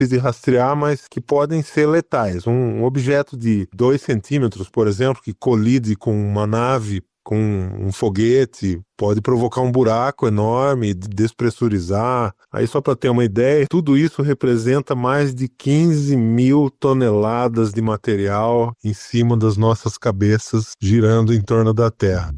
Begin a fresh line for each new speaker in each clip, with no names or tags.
de rastrear, mas que podem ser letais. Um objeto de 2 centímetros, por exemplo, que colide com uma nave, com um foguete, pode provocar um buraco enorme, despressurizar. Aí, só para ter uma ideia, tudo isso representa mais de 15 mil toneladas de material em cima das nossas cabeças, girando em torno da Terra.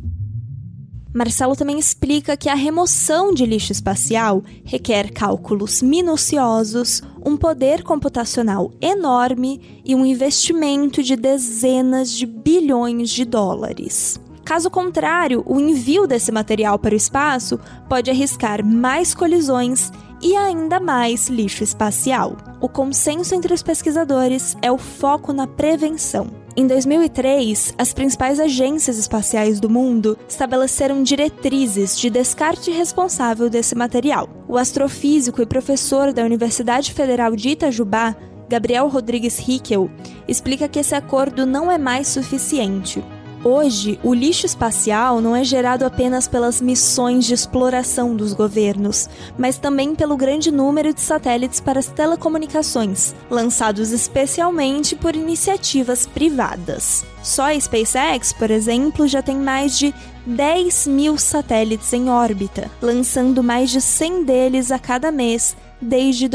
Marcelo também explica que a remoção de lixo espacial requer cálculos minuciosos, um poder computacional enorme e um investimento de dezenas de bilhões de dólares. Caso contrário, o envio desse material para o espaço pode arriscar mais colisões e ainda mais lixo espacial. O consenso entre os pesquisadores é o foco na prevenção. Em 2003, as principais agências espaciais do mundo estabeleceram diretrizes de descarte responsável desse material. O astrofísico e professor da Universidade Federal de Itajubá, Gabriel Rodrigues Hickel, explica que esse acordo não é mais suficiente. Hoje, o lixo espacial não é gerado apenas pelas missões de exploração dos governos, mas também pelo grande número de satélites para as telecomunicações, lançados especialmente por iniciativas privadas. Só a SpaceX, por exemplo, já tem mais de 10 mil satélites em órbita, lançando mais de 100 deles a cada mês desde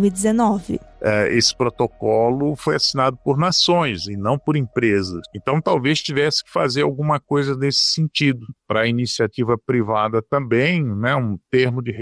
2019.
Esse protocolo foi assinado por nações e não por empresas. Então, talvez tivesse que fazer alguma coisa nesse sentido. Para a iniciativa privada também, né, um termo de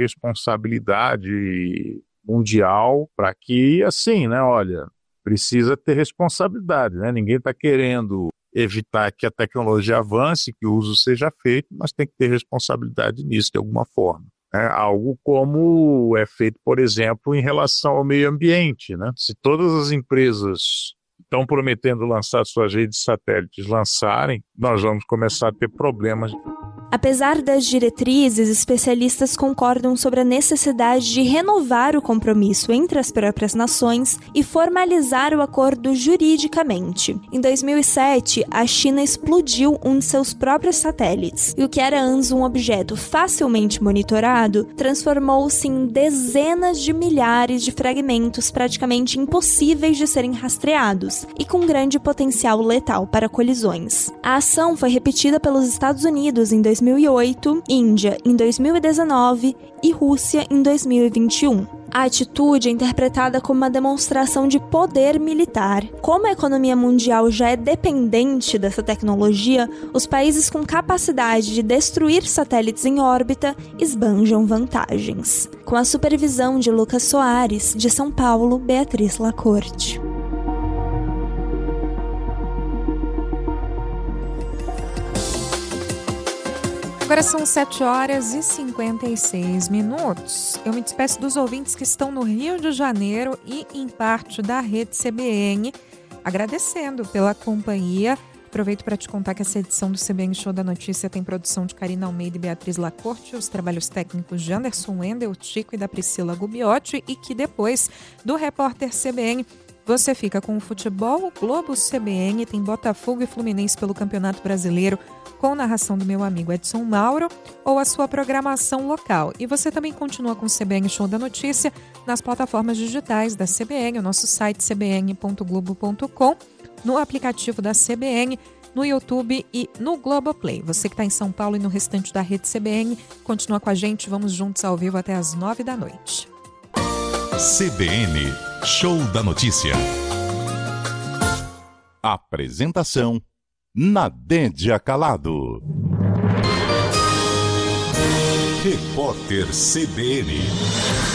responsabilidade mundial para que, assim, né, olha, precisa ter responsabilidade, né? Ninguém está querendo evitar que a tecnologia avance, que o uso seja feito, mas tem que ter responsabilidade nisso de alguma forma. Algo como é feito, por exemplo, em relação ao meio ambiente, né? Se todas as empresas estão prometendo lançar suas redes de satélites lançarem, nós vamos começar a ter problemas.
Apesar das diretrizes, especialistas concordam sobre a necessidade de renovar o compromisso entre as próprias nações e formalizar o acordo juridicamente. Em 2007, a China explodiu um de seus próprios satélites, e o que era antes um objeto facilmente monitorado, transformou-se em dezenas de milhares de fragmentos praticamente impossíveis de serem rastreados e com grande potencial letal para colisões. A ação foi repetida pelos Estados Unidos em 2008, Índia em 2019 e Rússia em 2021. A atitude é interpretada como uma demonstração de poder militar. Como a economia mundial já é dependente dessa tecnologia, os países com capacidade de destruir satélites em órbita esbanjam vantagens. Com a supervisão de Lucas Soares, de São Paulo, Beatriz Lacorte.
Agora são 7h56. Eu me despeço dos ouvintes que estão no Rio de Janeiro e em parte da rede CBN, agradecendo pela companhia. Aproveito para te contar que essa edição do CBN Show da Notícia tem produção de Karina Almeida e Beatriz Lacorte, os trabalhos técnicos de Anderson Wendel, Tico e da Priscila Gubiotti, e que depois do Repórter CBN você fica com o futebol. O Globo CBN tem Botafogo e Fluminense pelo Campeonato Brasileiro, com narração do meu amigo Edson Mauro, ou a sua programação local. E você também continua com o CBN Show da Notícia nas plataformas digitais da CBN, o nosso site cbn.globo.com, no aplicativo da CBN, no YouTube e no Globoplay. Você que está em São Paulo e no restante da rede CBN, continua com a gente, vamos juntos ao vivo até às 9h.
CBN Show da Notícia. Apresentação: Nadédia Calado. Repórter CBN.